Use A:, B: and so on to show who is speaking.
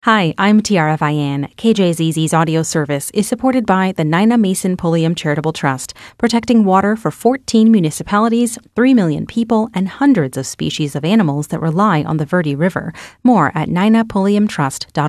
A: Hi, I'm Tiara Vian. KJZZ's audio service is supported by the Nina Mason Pulliam Charitable Trust, protecting water for 14 municipalities, 3 million people, and hundreds of species of animals that rely on the Verde River. More at ninapulliamtrust.org.